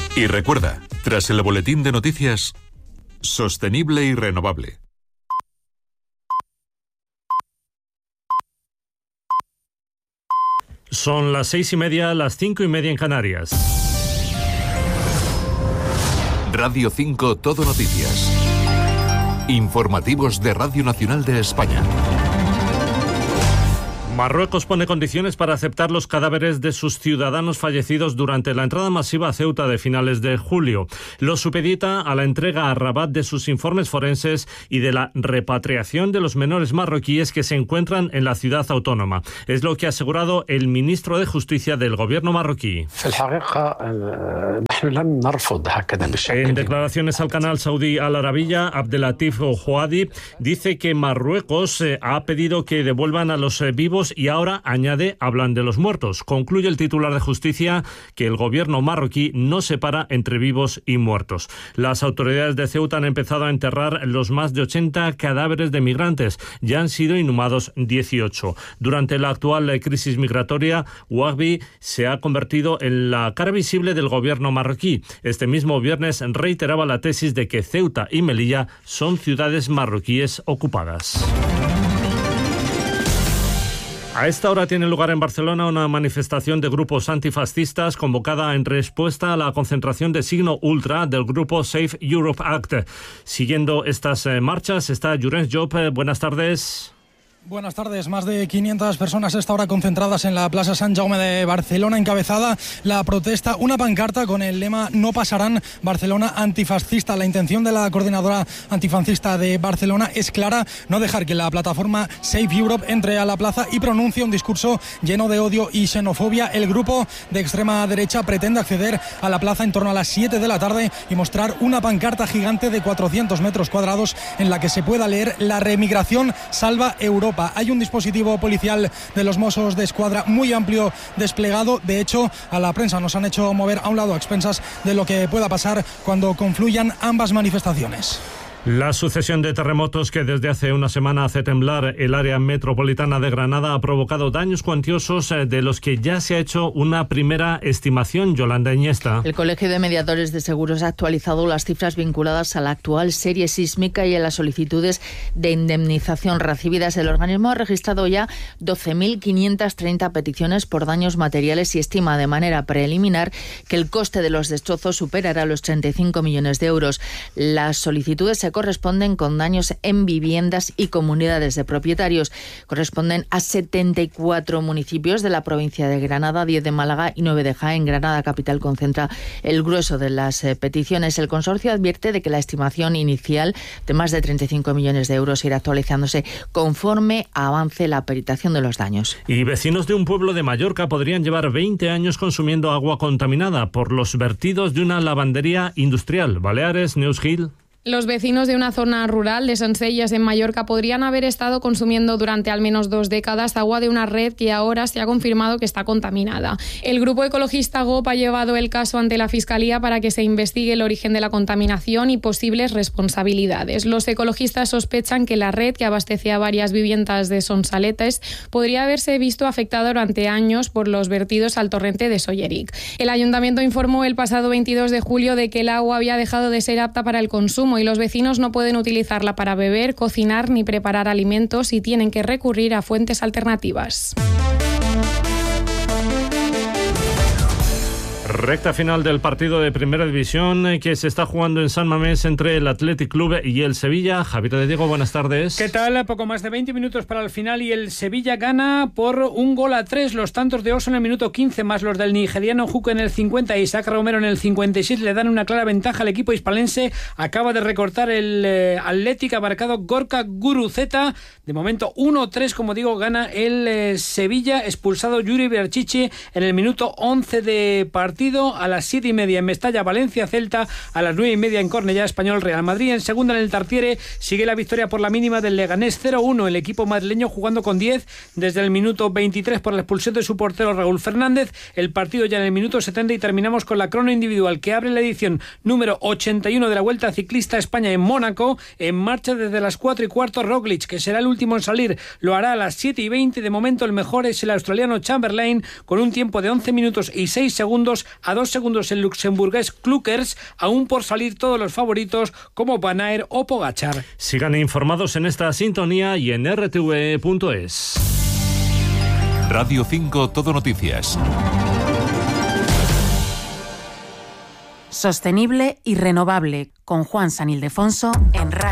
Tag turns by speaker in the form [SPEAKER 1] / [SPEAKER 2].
[SPEAKER 1] Y recuerda, tras el boletín de noticias, sostenible y renovable.
[SPEAKER 2] Son las 6:30, las 5:30 en Canarias.
[SPEAKER 1] Radio 5 Todo Noticias. Informativos de Radio Nacional de España.
[SPEAKER 2] Marruecos pone condiciones para aceptar los cadáveres de sus ciudadanos fallecidos durante la entrada masiva a Ceuta de finales de julio. Lo supedita a la entrega a Rabat de sus informes forenses y de la repatriación de los menores marroquíes que se encuentran en la ciudad autónoma. Es lo que ha asegurado el ministro de Justicia del gobierno marroquí. En declaraciones al canal saudí Al Arabiya, Abdelatif Ouadi dice que Marruecos ha pedido que devuelvan a los vivos y ahora, añade, hablan de los muertos. Concluye el titular de Justicia que el gobierno marroquí no separa entre vivos y muertos. Las autoridades de Ceuta han empezado a enterrar los más de 80 cadáveres de migrantes. Ya han sido inhumados 18. Durante la actual crisis migratoria, Ouadi se ha convertido en la cara visible del gobierno marroquí. Este mismo viernes reiteraba la tesis de que Ceuta y Melilla son ciudades marroquíes ocupadas. A esta hora tiene lugar en Barcelona una manifestación de grupos antifascistas convocada en respuesta a la concentración de signo ultra del grupo Save Europe Act. Siguiendo estas marchas está Llorenç Job. Buenas tardes.
[SPEAKER 3] Buenas tardes. Más de 500 personas a esta hora concentradas en la Plaza Sant Jaume de Barcelona. Encabezada la protesta, una pancarta con el lema "No pasarán, Barcelona antifascista". La intención de la coordinadora antifascista de Barcelona es clara: no dejar que la plataforma Save Europe entre a la plaza y pronuncie un discurso lleno de odio y xenofobia. El grupo de extrema derecha pretende acceder a la plaza en torno a las 7 de la tarde y mostrar una pancarta gigante de 400 metros cuadrados en la que se pueda leer: "La remigración salva Europa". Hay un dispositivo policial de los Mossos de Escuadra muy amplio desplegado. De hecho, a la prensa nos han hecho mover a un lado a expensas de lo que pueda pasar cuando confluyan ambas manifestaciones.
[SPEAKER 2] La sucesión de terremotos que desde hace una semana hace temblar el área metropolitana de Granada ha provocado daños cuantiosos de los que ya se ha hecho una primera estimación. Yolanda Iniesta.
[SPEAKER 4] El Colegio de Mediadores de Seguros ha actualizado las cifras vinculadas a la actual serie sísmica y a las solicitudes de indemnización recibidas. El organismo ha registrado ya 12.530 peticiones por daños materiales y estima de manera preliminar que el coste de los destrozos superará los 35 millones de euros. Las solicitudes se corresponden con daños en viviendas y comunidades de propietarios. Corresponden a 74 municipios de la provincia de Granada, 10 de Málaga y 9 de Jaén. Granada capital concentra el grueso de las peticiones. El consorcio advierte de que la estimación inicial de más de 35 millones de euros irá actualizándose conforme avance la peritación de los daños.
[SPEAKER 2] Y vecinos de un pueblo de Mallorca podrían llevar 20 años consumiendo agua contaminada por los vertidos de una lavandería industrial. Baleares, Neus Gil.
[SPEAKER 5] Los vecinos de una zona rural de Sencelles, en Mallorca, podrían haber estado consumiendo durante al menos 2 décadas agua de una red que ahora se ha confirmado que está contaminada. El grupo ecologista GOP ha llevado el caso ante la Fiscalía para que se investigue el origen de la contaminación y posibles responsabilidades. Los ecologistas sospechan que la red que abastece a varias viviendas de Sonsaletes podría haberse visto afectada durante años por los vertidos al torrente de Solleric. El ayuntamiento informó el pasado 22 de julio de que el agua había dejado de ser apta para el consumo y los vecinos no pueden utilizarla para beber, cocinar ni preparar alimentos y tienen que recurrir a fuentes alternativas.
[SPEAKER 2] Recta final del partido de Primera División que se está jugando en San Mamés entre el Athletic Club y el Sevilla. Javier de Diego, buenas tardes.
[SPEAKER 6] ¿Qué tal? Poco más de 20 minutos para el final y el Sevilla gana por 1-3. Los tantos de Oso en el minuto 15 más los del nigeriano Juque en el 50 y Isaac Romero en el 56 le dan una clara ventaja al equipo hispalense. Acaba de recortar el Athletic, abarcado Gorka Guruzeta. De momento 1-3, como digo, gana el Sevilla. Expulsado Yuri Berchichi en el minuto 11 de partido. A las 7:30 en Mestalla, Valencia Celta. A las 9:30 en Cornellá, Español Real Madrid. En segunda, en el Tartiere, sigue la victoria por la mínima del Leganés 0-1. El equipo madrileño jugando con 10 desde el minuto 23 por la expulsión de su portero Raúl Fernández. El partido ya en el minuto 70 y terminamos con la crono individual que abre la edición número 81 de la Vuelta Ciclista a España en Mónaco. En marcha desde las 4:15 Roglic, que será el último en salir. Lo hará a las 7:20. De momento el mejor es el australiano Chamberlain con un tiempo de 11 minutos y 6 segundos. A 2 segundos el luxemburgués Klukers, aún por salir todos los favoritos como Van Aert o Pogačar.
[SPEAKER 2] Sigan informados en esta sintonía y en rtve.es.
[SPEAKER 1] Radio 5 Todo Noticias.
[SPEAKER 7] Sostenible y renovable, con Juan San Ildefonso en Radio.